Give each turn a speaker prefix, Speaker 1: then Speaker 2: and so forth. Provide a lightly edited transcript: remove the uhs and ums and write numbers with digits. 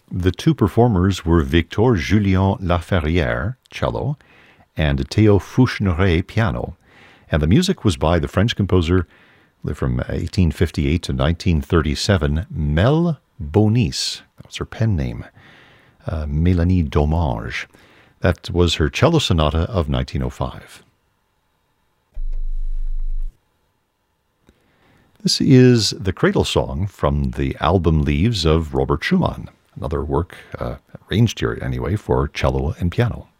Speaker 1: The two performers were Victor Julien Laferrière, cello, and Théo Fouchneret, piano. And the music was by the French composer from 1858 to 1937, Melle Bonis. That was her pen name. Mélanie Domange. That was her cello sonata of 1905. This is the cradle song from the album Leaves of Robert Schumann, another work arranged here anyway for cello and piano.